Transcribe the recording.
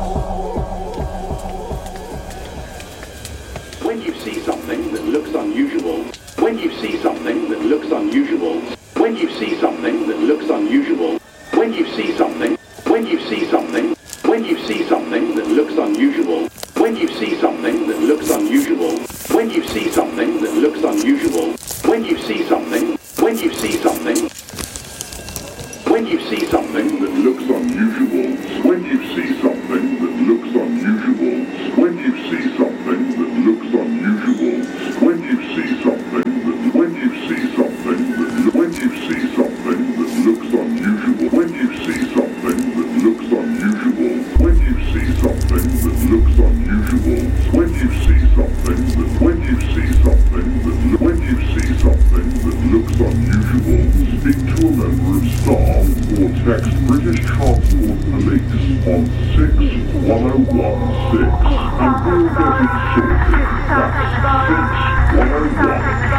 When you see something that looks unusual, when you see something that looks unusual, when you see something that looks unusual, when you see something, when you see something, when you see something that looks unusual, when you see something that looks unusual, when you see something that looks unusual, when you see something, when you see something, when you see something that looks unusual, when you see something that looks unusual, when you see something that looks unusual, when you see something that, when you see something that, when you see something that looks unusual, when you see something that looks unusual, when you see something that looks unusual, when you see something that, when you see something that, when you see something that looks unusual, speak to a member of staff or text British Transport Police on 61016 and we'll get it sorted. That's 61016.